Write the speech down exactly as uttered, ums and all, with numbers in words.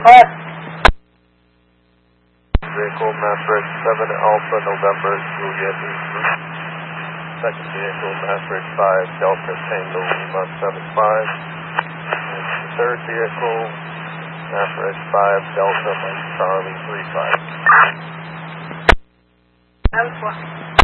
What? Vehicle Maverick seven Alpha November Juliet Eastern. Second vehicle Maverick five Delta Tango Lima seven five. And the third vehicle Maverick five Delta Mike Charlie three five. That was what?